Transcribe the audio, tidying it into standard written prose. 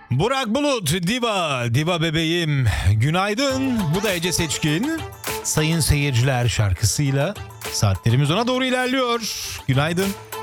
Burak Bulut, Diva bebeğim. Günaydın. Bu da Ece Seçkin. Sayın seyirciler şarkısıyla saatlerimiz ona doğru ilerliyor. Günaydın.